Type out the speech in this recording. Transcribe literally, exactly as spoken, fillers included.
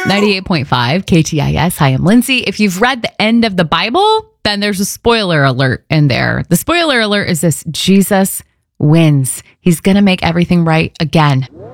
ninety-eight point five K T I S. Hi, I'm Lindsay. If you've read the end of the Bible, then there's a spoiler alert in there. The spoiler alert is this: Jesus wins. He's going to make everything right again.